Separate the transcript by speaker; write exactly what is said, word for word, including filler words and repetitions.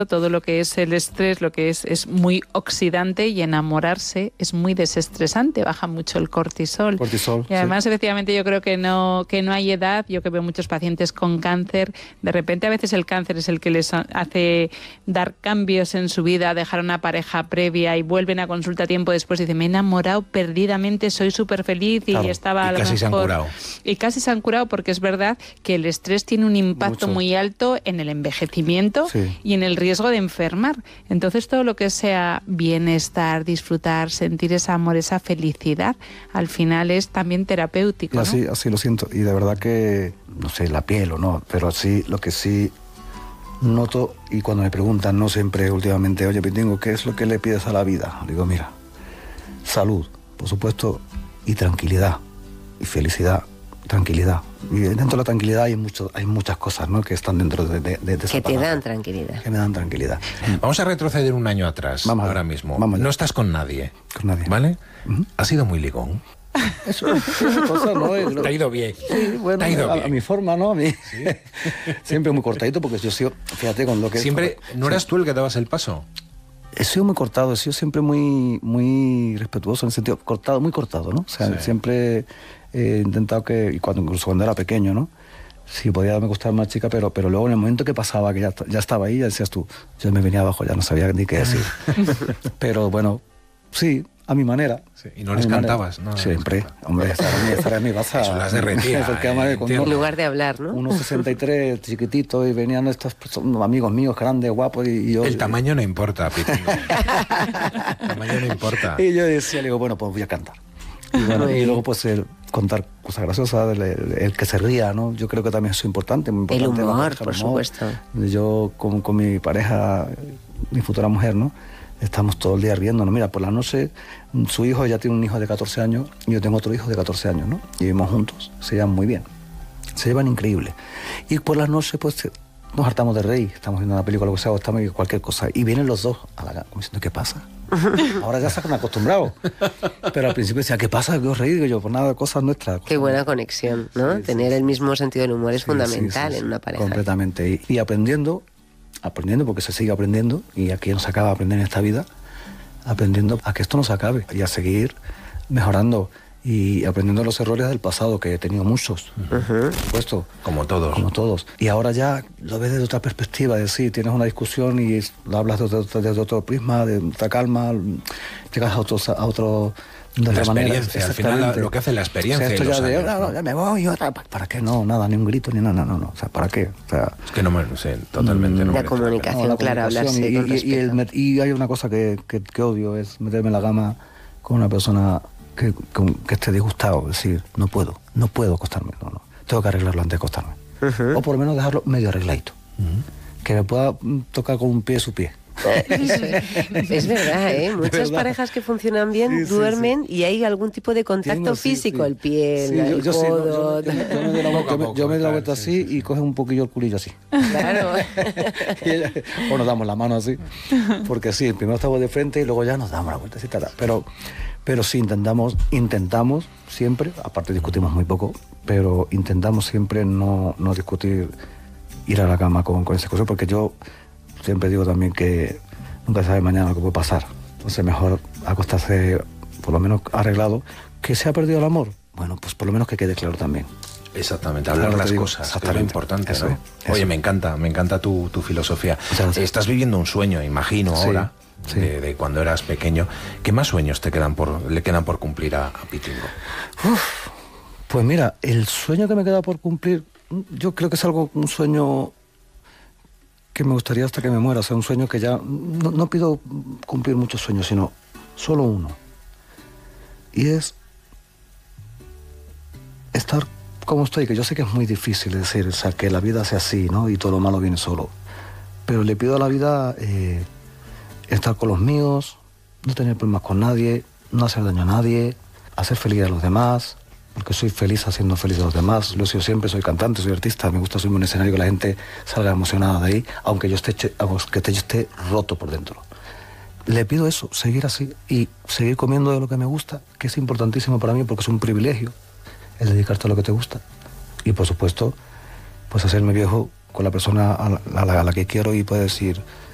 Speaker 1: todo lo que es el estrés, lo que es, es muy oxidante, y enamorarse es muy desestresante, baja mucho el cortisol.
Speaker 2: Cortisol,
Speaker 1: y además,
Speaker 2: sí.
Speaker 1: efectivamente, yo creo que no, que no hay edad. Yo que veo muchos pacientes con cáncer, de repente a veces el cáncer es el que les hace dar cambios en su vida, dejar una pareja previa y vuelven a consulta tiempo después y dicen, me he enamorado perdidamente, soy súper feliz y
Speaker 3: claro,
Speaker 1: estaba
Speaker 3: y
Speaker 1: a lo
Speaker 3: casi
Speaker 1: mejor...
Speaker 3: se han curado.
Speaker 1: Y casi se han curado, porque es verdad que el estrés tiene un impacto
Speaker 2: Mucho.
Speaker 1: muy alto en el envejecimiento
Speaker 2: Sí.
Speaker 1: y en el riesgo de enfermar. Entonces, todo lo que sea bienestar, disfrutar, sentir ese amor, esa felicidad, al final es también terapéutico,
Speaker 2: Y
Speaker 1: ¿no?
Speaker 2: así, así lo siento. Y de verdad que, no sé, la piel o no, pero sí, lo que sí noto, y cuando me preguntan, no siempre últimamente, oye, Pitingo, ¿qué es lo que le pides a la vida? Digo, mira, salud, por supuesto, y tranquilidad, y felicidad, tranquilidad. Y dentro de la tranquilidad hay, mucho, hay muchas cosas, ¿no?, que están dentro de, de, de esa
Speaker 4: Que te
Speaker 2: palabra,
Speaker 4: dan tranquilidad.
Speaker 2: que me dan tranquilidad.
Speaker 3: Vamos a retroceder un año atrás,
Speaker 2: Vamos
Speaker 3: ahora
Speaker 2: allá,
Speaker 3: mismo.
Speaker 2: vamos allá.
Speaker 3: No estás con nadie,
Speaker 2: Con nadie.
Speaker 3: ¿vale?
Speaker 2: Ujú.
Speaker 3: Has sido muy ligón.
Speaker 2: Eso es una cosa, ¿no? Es lo-
Speaker 3: Te ha ido bien.
Speaker 2: Sí, bueno,
Speaker 3: Te ha ido
Speaker 2: a,
Speaker 3: bien.
Speaker 2: a mi forma, ¿no? A mí. Siempre muy cortadito, porque yo sigo, fíjate, con lo que...
Speaker 3: Siempre, ¿no eras tú el que dabas el paso?
Speaker 2: He sido muy cortado, he sido siempre muy, muy respetuoso en el sentido, cortado, muy cortado, ¿no? O sea,
Speaker 3: Sí.
Speaker 2: siempre he intentado que, y cuando, incluso cuando era pequeño, ¿no? Sí, podía me gustar una chica, pero, pero luego en el momento que pasaba, que ya, ya estaba ahí, ya decías tú, yo me venía abajo, ya no sabía ni qué decir. Pero bueno, sí, a mi manera.
Speaker 3: Sí, y no
Speaker 2: A
Speaker 3: les
Speaker 2: mi manera.
Speaker 3: cantabas, ¿no?
Speaker 2: Siempre, hombre, estar en mi, estar en mi casa.
Speaker 3: Eso las derretía,
Speaker 2: Porque
Speaker 3: eh,
Speaker 2: además con
Speaker 3: entiendo.
Speaker 4: En lugar de hablar, ¿no?
Speaker 2: uno sesenta y tres, chiquitito, y venían estos personas, amigos míos, grandes, guapos, y, y yo...
Speaker 3: El tamaño no importa, Pitingo. El tamaño no importa.
Speaker 2: Y yo decía, le digo, bueno, pues voy a cantar. Y, bueno, y luego pues el contar cosas graciosas, el, el- el que se ría, ¿no? Yo creo que también es importante. Muy
Speaker 4: El
Speaker 2: importante la
Speaker 4: humor,
Speaker 2: pareja,
Speaker 4: por
Speaker 2: el humor.
Speaker 4: supuesto.
Speaker 2: Yo con, con mi pareja, mi futura mujer, ¿no? Estamos todo el día riéndonos. Mira, por la noche, su hijo ya tiene un hijo de catorce años y yo tengo otro hijo de catorce años, ¿no? Y vivimos juntos, se llevan muy bien. Se llevan increíble. Y por las noches, pues, nos hartamos de reír. Estamos viendo una película, lo que sea, o estamos viendo cualquier cosa. Y vienen los dos a la cama, como diciendo, ¿qué pasa? Ahora ya se han acostumbrado. Pero al principio decía, ¿qué pasa? ¿Qué os reís? Digo yo, pues nada, cosas nuestras.
Speaker 4: Qué buena conexión, ¿no?
Speaker 2: Sí,
Speaker 4: Tener
Speaker 2: sí,
Speaker 4: el mismo sentido del humor es
Speaker 2: Sí,
Speaker 4: fundamental
Speaker 2: sí, sí,
Speaker 4: en
Speaker 2: sí,
Speaker 4: una pareja.
Speaker 2: Completamente. Y, y aprendiendo, aprendiendo, porque se sigue aprendiendo, y aquí no se acaba de aprender en esta vida, aprendiendo a que esto no se acabe y a seguir mejorando y aprendiendo los errores del pasado, que he tenido muchos, por supuesto.
Speaker 3: Como todos.
Speaker 2: Como todos. Y ahora ya lo ves desde otra perspectiva, es decir, tienes una discusión y es- lo hablas desde otro, desde otro prisma, de otra calma, llegas a otro... A otro de
Speaker 3: La
Speaker 2: otra manera.
Speaker 3: experiencia, al final,
Speaker 2: Exactamente.
Speaker 3: lo que hace la experiencia
Speaker 2: O sea, esto
Speaker 3: y los
Speaker 2: ya de,
Speaker 3: años,
Speaker 2: "Ah, no,
Speaker 3: ¿no?
Speaker 2: ya me voy, otra, ¿para qué? No, nada, ni un grito, ni nada, no, no. O sea, ¿para qué? O sea,
Speaker 3: Es que no me sé, totalmente. No
Speaker 4: La
Speaker 3: merece
Speaker 4: comunicación.
Speaker 2: no, la
Speaker 4: claro,
Speaker 2: comunicación.
Speaker 4: hablarse
Speaker 2: y,
Speaker 4: con
Speaker 2: y- y el
Speaker 4: respeto.
Speaker 2: met- y hay una cosa que, que, que odio, es meterme en la cama con una persona que, con- que esté disgustado, es decir, no puedo, no puedo acostarme, no, no. Tengo que arreglarlo antes de acostarme.
Speaker 4: Ujú.
Speaker 2: O por lo menos dejarlo medio arregladito. Que me pueda mm, tocar con un pie su pie.
Speaker 4: Eso es, es verdad, ¿eh? Muchas
Speaker 2: verdad.
Speaker 4: parejas que funcionan bien
Speaker 2: Sí, sí,
Speaker 4: duermen y hay algún tipo de contacto
Speaker 2: Tengo, sí,
Speaker 4: físico,
Speaker 2: sí.
Speaker 4: el pie,
Speaker 2: Sí,
Speaker 4: el
Speaker 2: yo, yo sí, no,
Speaker 4: codo.
Speaker 2: yo, yo, yo me doy la
Speaker 3: Poco
Speaker 2: vuelta,
Speaker 3: a
Speaker 2: yo me-
Speaker 3: poco,
Speaker 2: yo me doy la
Speaker 3: tal,
Speaker 2: vuelta
Speaker 3: sí,
Speaker 2: así
Speaker 3: sí, sí.
Speaker 2: y coges un poquillo el culillo así.
Speaker 4: Claro.
Speaker 2: Y ella- o nos damos la mano así, porque sí, primero estamos de frente y luego ya nos damos la vueltecita. tal. Pero, pero sí, intentamos, intentamos siempre, aparte discutimos muy poco, pero intentamos siempre no, no discutir, ir a la cama con, con esa cosa, porque yo siempre digo también que nunca se sabe mañana lo que puede pasar. Entonces mejor acostarse por lo menos arreglado. ¿Que se ha perdido el amor? Bueno, pues por lo menos que quede claro también.
Speaker 3: Exactamente, hablar
Speaker 2: Claro, te
Speaker 3: las
Speaker 2: digo,
Speaker 3: cosas, que es lo
Speaker 2: exactamente.
Speaker 3: importante,
Speaker 2: Eso
Speaker 3: ¿no?
Speaker 2: es, eso
Speaker 3: Oye,
Speaker 2: es.
Speaker 3: me encanta, me encanta tu, tu filosofía.
Speaker 2: Muchas gracias.
Speaker 3: Estás viviendo un sueño, imagino,
Speaker 2: Sí,
Speaker 3: ahora,
Speaker 2: sí.
Speaker 3: De, de cuando eras pequeño. ¿Qué más sueños te quedan por, le quedan por cumplir a, a Pitingo?
Speaker 2: Pues mira, el sueño que me queda por cumplir, yo creo que es algo, un sueño que me gustaría hasta que me muera, o sea, un sueño que ya, no, no pido cumplir muchos sueños, sino solo uno. Y es estar como estoy, que yo sé que es muy difícil decir, o sea, que la vida sea así, ¿no? Y todo lo malo viene solo. Pero le pido a la vida eh, estar con los míos, no tener problemas con nadie, no hacer daño a nadie, hacer feliz a los demás, porque soy feliz haciendo feliz a los demás. Lo he sido siempre, soy cantante, soy artista, me gusta subirme a un escenario que la gente salga emocionada de ahí, aunque yo esté, che- aunque yo esté roto por dentro. Le pido eso, seguir así y seguir comiendo de lo que me gusta, que es importantísimo para mí porque es un privilegio el dedicarte a lo que te gusta. Y por supuesto, pues hacerme viejo con la persona a la, a la, a la que quiero y poder decir,